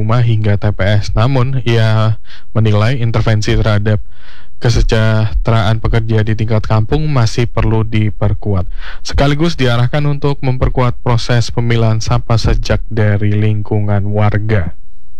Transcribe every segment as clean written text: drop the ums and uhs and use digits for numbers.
rumah hingga TPS. Namun, ia menilai intervensi terhadap kesejahteraan pekerja di tingkat kampung masih perlu diperkuat. Sekaligus diarahkan untuk memperkuat proses pemilahan sampah sejak dari lingkungan warga.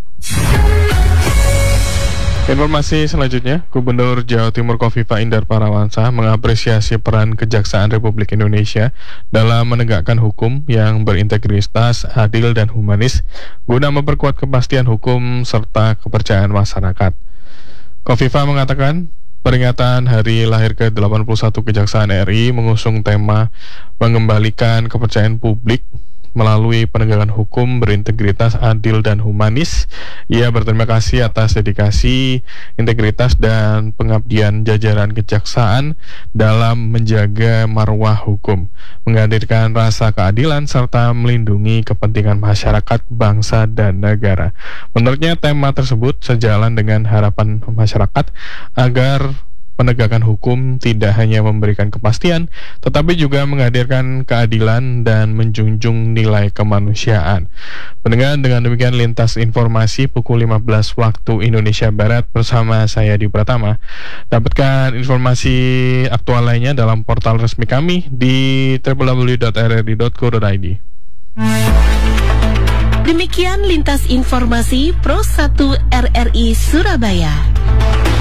Informasi selanjutnya, Gubernur Jawa Timur Khofifah Indar Parawansa mengapresiasi peran Kejaksaan Republik Indonesia dalam menegakkan hukum yang berintegritas, adil, dan humanis guna memperkuat kepastian hukum serta kepercayaan masyarakat. Khofifah mengatakan, peringatan hari lahir ke-81 Kejaksaan RI mengusung tema mengembalikan kepercayaan publik melalui penegakan hukum berintegritas, adil, dan humanis. Ia berterima kasih atas dedikasi, integritas, dan pengabdian jajaran kejaksaan dalam menjaga marwah hukum, menghadirkan rasa keadilan, serta melindungi kepentingan masyarakat, bangsa, dan negara. Menurutnya, tema tersebut sejalan dengan harapan masyarakat agar penegakan hukum tidak hanya memberikan kepastian, tetapi juga menghadirkan keadilan dan menjunjung nilai kemanusiaan. Pendengar, dengan demikian lintas informasi pukul 15 waktu Indonesia Barat bersama saya Di Pratama. Dapatkan informasi aktual lainnya dalam portal resmi kami di www.rri.co.id. Demikian lintas informasi Pro 1 RRI Surabaya.